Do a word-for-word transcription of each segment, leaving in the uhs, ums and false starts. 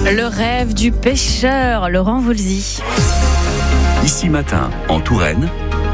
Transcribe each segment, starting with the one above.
Le rêve du pêcheur, Laurent Voulzy. Ici Matin, en Touraine,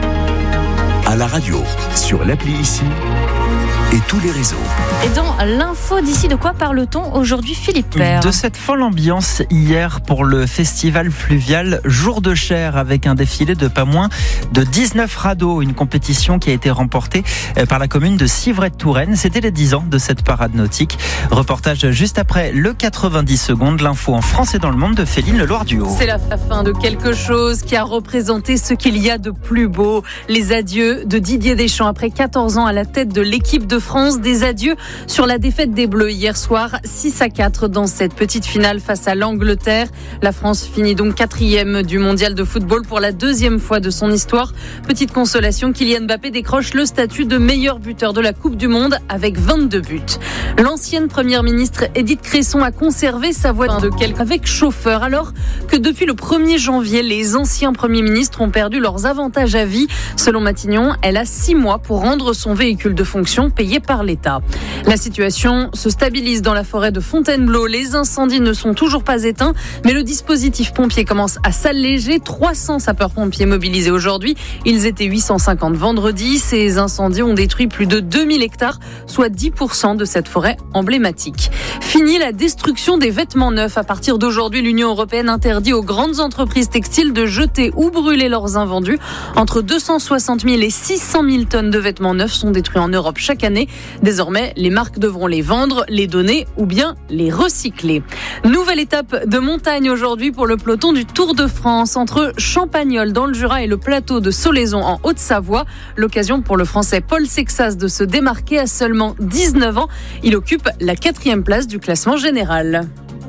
à la radio, sur l'appli Ici et tous les réseaux. Et dans l'info d'ici, de quoi parle-t-on aujourd'hui, Philippe Père ? De cette folle ambiance hier pour le festival fluvial Jour de Cher, avec un défilé de pas moins de dix-neuf radeaux, une compétition qui a été remportée par la commune de Civray-de-Touraine. C'était les dix ans de cette parade nautique. Reportage juste après le quatre-vingt-dix secondes, l'info en France et dans le monde de Féline Leloir-Duhaut. C'est la fin de quelque chose qui a représenté ce qu'il y a de plus beau. Les adieux de Didier Deschamps après quatorze ans à la tête de l'équipe de France. Des adieux sur la défaite des Bleus hier soir, six à quatre dans cette petite finale face à l'Angleterre. La France finit donc quatrième du mondial de football pour la deuxième fois de son histoire. Petite consolation, Kylian Mbappé décroche le statut de meilleur buteur de la Coupe du Monde avec vingt-deux buts. L'ancienne première ministre Édith Cresson a conservé sa voiture de quelqu'un avec chauffeur, alors que depuis le premier janvier, les anciens premiers ministres ont perdu leurs avantages à vie. Selon Matignon, elle a six mois pour rendre son véhicule de fonction payé par l'État. La situation se stabilise dans la forêt de Fontainebleau. Les incendies ne sont toujours pas éteints, mais le dispositif pompier commence à s'alléger. trois cents sapeurs-pompiers mobilisés aujourd'hui. Ils étaient huit cent cinquante vendredi. Ces incendies ont détruit plus de deux mille hectares, soit dix pour cent de cette forêt emblématique. Fini la destruction des vêtements neufs. À partir d'aujourd'hui, l'Union européenne interdit aux grandes entreprises textiles de jeter ou brûler leurs invendus. Entre deux cent soixante mille et six cent mille tonnes de vêtements neufs sont détruits en Europe chaque année. Désormais, les marques devront les vendre, les donner ou bien les recycler. Nouvelle étape de montagne aujourd'hui pour le peloton du Tour de France entre Champagnole dans le Jura et le plateau de Solaison en Haute-Savoie. L'occasion pour le Français Paul Sexas de se démarquer à seulement dix-neuf ans. Il occupe la quatrième place du classement général.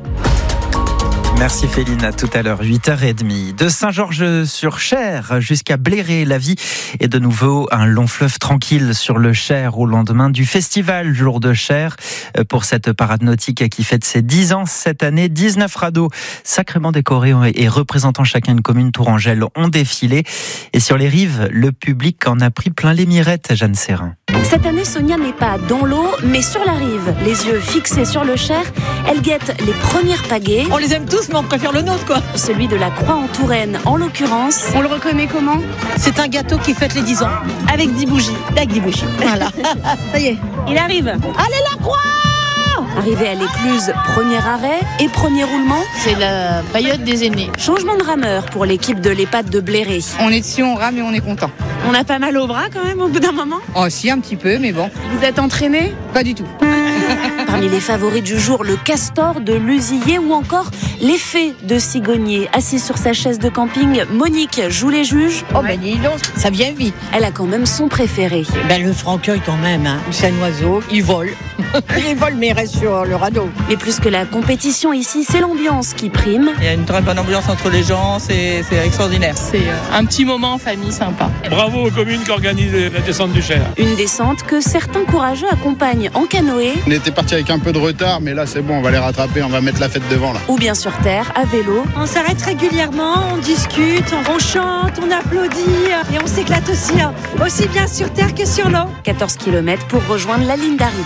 Merci Féline, à tout à l'heure, huit heures trente. De Saint-Georges-sur-Cher jusqu'à Bléré, la vie est de nouveau un long fleuve tranquille sur le Cher au lendemain du festival Jour de Cher. Pour cette parade nautique qui fête ses dix ans cette année, dix-neuf radeaux sacrément décorés et représentant chacun une commune tourangelle ont défilé. Et sur les rives, le public en a pris plein les mirettes, Jeanne Serrin. Cette année, Sonia n'est pas dans l'eau, mais sur la rive. Les yeux fixés sur le Cher, elle guette les premières pagaies. On les aime tous, mais on préfère le nôtre, quoi. Celui de la Croix en Touraine, en l'occurrence. On le reconnaît comment ? C'est un gâteau qui fête les dix ans. Avec dix bougies. Avec dix bougies. Voilà. Ça y est, il arrive. Allez, la Croix ! Arrivé à l'écluse, premier arrêt et premier roulement. C'est la période des aînés. Changement de rameur pour l'équipe de l'EHPAD de Bléré. On est dessus, on rame et on est content. On a pas mal au bras quand même au bout d'un moment. Oh si, un petit peu, mais bon. Vous êtes entraîné ? Pas du tout. Parmi les favoris du jour, le castor de Lusillier ou encore les fées de Cigognier. Assise sur sa chaise de camping, Monique joue les juges. Oh ben dis donc, ça vient vite. Elle a quand même son préféré. Ben le franc-œil quand même, hein. C'est un oiseau, il vole. Il vole mais il reste sur le radeau. Mais plus que la compétition ici, c'est l'ambiance qui prime. Il y a une très bonne ambiance entre les gens, c'est, c'est extraordinaire. C'est un petit moment en famille sympa. Bravo aux communes qui organisent la descente du Cher. Une descente que certains courageux accompagnent en canoë. On était parti avec un peu de retard, mais là c'est bon, on va les rattraper, on va mettre la fête devant là. Ou bien sur terre, à vélo. On s'arrête régulièrement, on discute, on chante, on applaudit et on s'éclate aussi, hein. Aussi bien sur terre que sur l'eau. quatorze kilomètres pour rejoindre la ligne d'arrivée.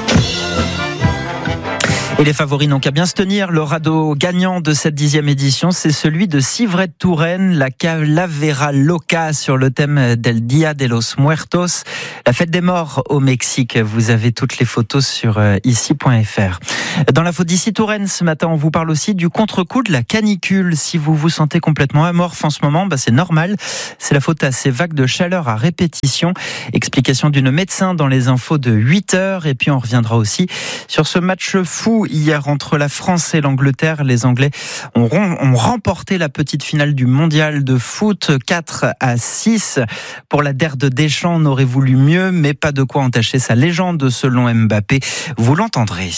Et les favoris n'ont qu'à bien se tenir. Le radeau gagnant de cette dixième édition, c'est celui de Civray-de-Touraine, la Calavera Loca, sur le thème del Dia de los Muertos, la fête des morts au Mexique. Vous avez toutes les photos sur ici point f r. Dans l'info d'ici Touraine, ce matin, on vous parle aussi du contre-coup de la canicule. Si vous vous sentez complètement amorphe en ce moment, bah c'est normal. C'est la faute à ces vagues de chaleur à répétition. Explication d'une médecin dans les infos de huit heures. Et puis on reviendra aussi sur ce match fou hier entre la France et l'Angleterre. Les Anglais ont, ont remporté la petite finale du mondial de foot quatre à six. Pour la D E R de Deschamps, on aurait voulu mieux, mais pas de quoi entacher sa légende selon Mbappé. Vous l'entendrez.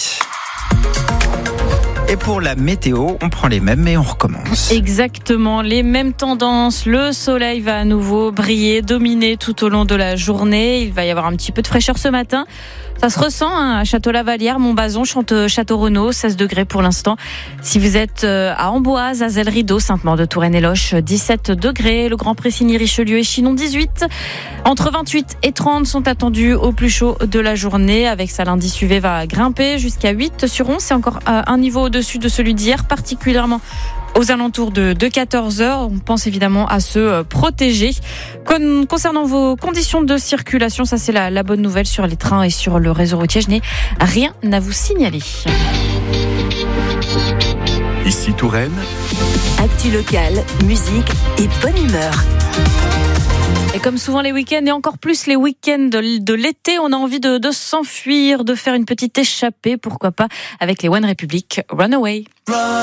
Et pour la météo, on prend les mêmes mais on recommence. Exactement, les mêmes tendances. Le soleil va à nouveau briller, dominer tout au long de la journée. Il va y avoir un petit peu de fraîcheur ce matin. Ça se ressent hein, à Château-Lavalière, Montbazon, Château-Renaud, seize degrés pour l'instant. Si vous êtes à Amboise, Azel-Rideau, Sainte-Maure-de-Touraine et Loches, dix-sept degrés. Le Grand Pressigny, Richelieu et Chinon, dix-huit. Entre vingt-huit et trente sont attendus au plus chaud de la journée. Avec ça, l'indice U V va grimper jusqu'à huit sur onze. C'est encore un niveau au-dessus de celui d'hier, particulièrement aux alentours de, de quatorze heures. On pense évidemment à se protéger. Con, concernant vos conditions de circulation, ça c'est la, la bonne nouvelle sur les trains et sur le réseau routier. Je n'ai rien à vous signaler. Ici Touraine. Actu locale, musique et bonne humeur. Et comme souvent les week-ends, et encore plus les week-ends de, de l'été, on a envie de, de s'enfuir, de faire une petite échappée, pourquoi pas, avec les One Republic, Runaway.